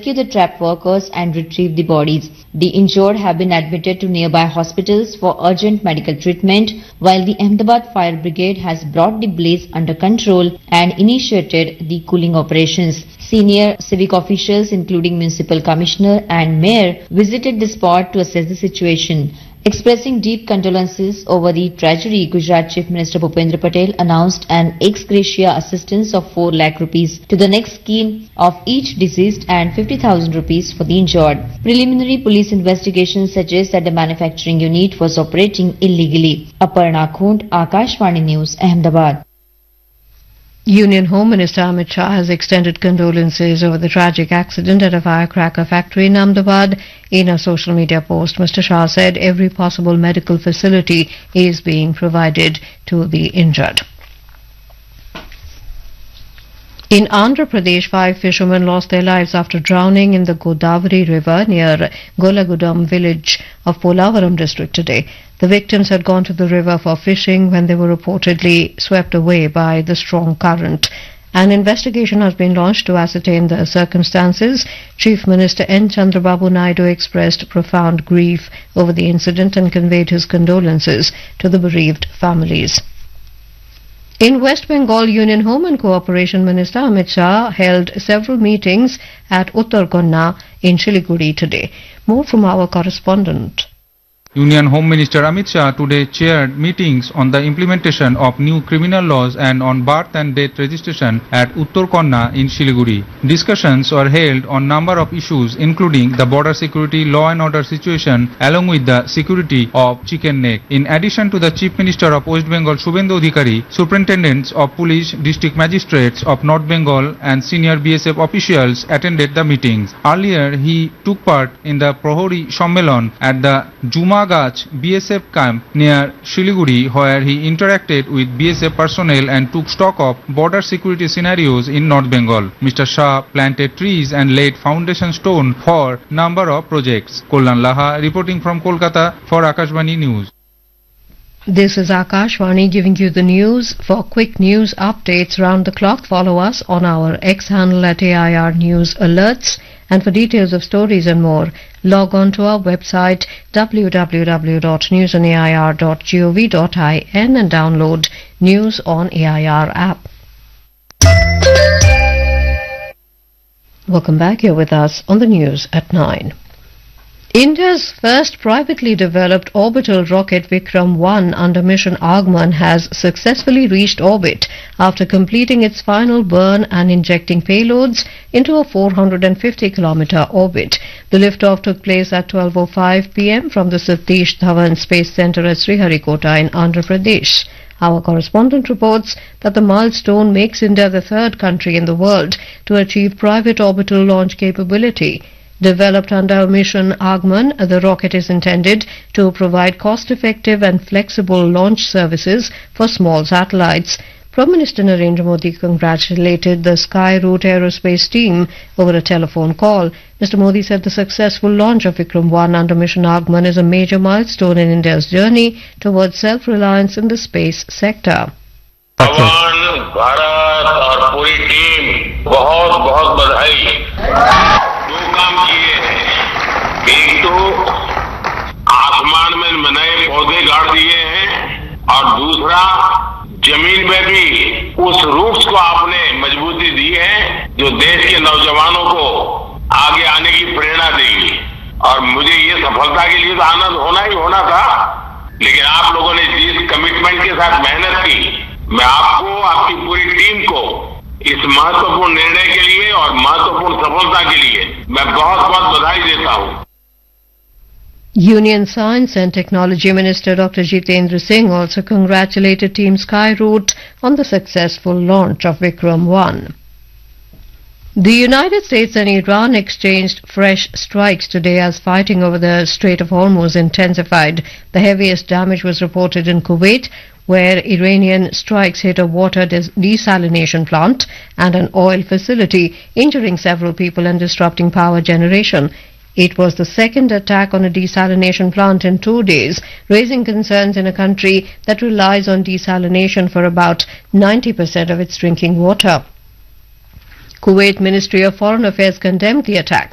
rescue the trapped workers and retrieve the bodies. The injured have been admitted to nearby hospitals for urgent medical treatment, while the Ahmedabad Fire Brigade has brought the blaze under control and initiated the cooling operations. Senior civic officials, including Municipal Commissioner and Mayor, visited the spot to assess the situation. Expressing deep condolences over the tragedy, Gujarat Chief Minister Bhupendra Patel announced an ex gratia assistance of 4 lakh rupees to the next scheme of each deceased and 50,000 rupees for the injured. Preliminary police investigations suggest that the manufacturing unit was operating illegally. Aparna Khund, Akashvani News, Ahmedabad. Union Home Minister Amit Shah has extended condolences over the tragic accident at a firecracker factory in Ahmedabad. In a social media post, Mr. Shah said every possible medical facility is being provided to the injured. In Andhra Pradesh, 5 fishermen lost their lives after drowning in the Godavari River near Golagudam village of Polavaram district today. The victims had gone to the river for fishing when they were reportedly swept away by the strong current. An investigation has been launched to ascertain the circumstances. Chief Minister N. Chandrababu Naidu expressed profound grief over the incident and conveyed his condolences to the bereaved families. In West Bengal, Union Home and Cooperation Minister Amit Shah held several meetings at Uttar Kanna in Siliguri today. More from our correspondent. Union Home Minister Amit Shah today chaired meetings on the implementation of new criminal laws and on birth and death registration at Uttar Kanna in Siliguri. Discussions were held on number of issues including the border security, law and order situation along with the security of Chicken Neck. In addition to the Chief Minister of West Bengal Shubhendu Adhikari, superintendents of police, district magistrates of North Bengal and senior BSF officials attended the meetings. Earlier he took part in the Prohori Sammelan at the Juma BSF camp near Siliguri, where he interacted with BSF personnel and took stock of border security scenarios in North Bengal. Mr. Shah planted trees and laid foundation stone for number of projects. Kollan Laha reporting from Kolkata for Akashvani News. This is Akashvani giving you the news. For quick news updates round the clock, follow us on our X handle at AIR News Alerts. And for details of stories and more, log on to our website www.newsonair.gov.in and download News on AIR app. Welcome back. Here with us on the news at 9. India's first privately developed orbital rocket Vikram-1 under mission Agman has successfully reached orbit after completing its final burn and injecting payloads into a 450-kilometer orbit. The liftoff took place at 12:05 p.m. from the Satish Dhawan Space Center at Sriharikota in Andhra Pradesh. Our correspondent reports that the milestone makes India the third country in the world to achieve private orbital launch capability. Developed under mission Agman, the rocket is intended to provide cost-effective and flexible launch services for small satellites. Prime Minister Narendra Modi congratulated the Skyroot Aerospace team over a telephone call. Mr. Modi said the successful launch of Vikram-1 under mission Agman is a major milestone in India's journey towards self-reliance in the space sector. भगवान भारत और पूरी team बहुत बहुत बधाई। दो काम किए हैं, एक तो आसमान में नए पौधे गाड़ दिए हैं और दूसरा जमीन में भी उस रूट्स को आपने मजबूती दी है जो देश के नौजवानों को आगे आने की प्रेरणा देगी। और मुझे ये सफलता के लिए तो आनंद होना ही होना था, लेकिन आप लोगों ने जिस कमिटमेंट के साथ मेहनत की, मैं आपको, आपकी पूरी टीम को इस महत्वपूर्ण निर्णय के लिए और महत्वपूर्ण सफलता के लिए मैं बहुत बहुत बधाई देता हूं। Union Science and Technology Minister Dr. Jitendra Singh also congratulated Team Skyroot on the successful launch of Vikram-1. The United States and Iran exchanged fresh strikes today as fighting over the Strait of Hormuz intensified. The heaviest damage was reported in Kuwait, where Iranian strikes hit a water desalination plant and an oil facility, injuring several people and disrupting power generation. It was the second attack on a desalination plant in 2 days, raising concerns in a country that relies on desalination for about 90% of its drinking water. Kuwait Ministry of Foreign Affairs condemned the attacks.